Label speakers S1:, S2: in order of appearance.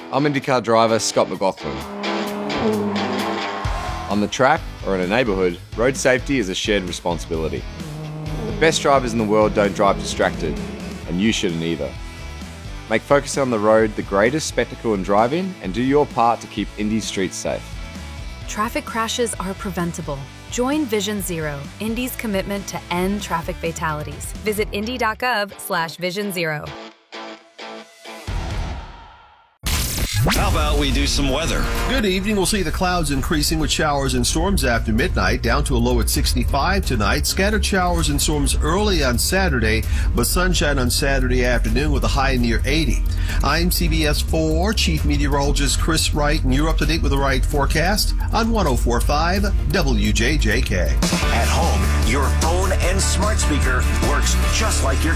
S1: I'm IndyCar driver Scott McLaughlin. On the track or in a neighbourhood, road safety is a shared responsibility. The best drivers in the world don't drive distracted, and you shouldn't either. Make focusing on the road the greatest spectacle in driving and do your part to keep Indy's streets safe.
S2: Traffic crashes are preventable. Join Vision Zero, Indy's commitment to end traffic fatalities. Visit indy.gov/Vision Zero.
S3: How about we do some weather?
S4: Good evening. We'll see the clouds increasing with showers and storms after midnight, down to a low at 65 tonight. Scattered showers and storms early on Saturday, but sunshine on Saturday afternoon with a high near 80. I'm CBS 4 Chief Meteorologist Chris Wright, and you're up to date with the right forecast on 104.5 WJJK.
S3: At home, your phone and smart speaker works just like your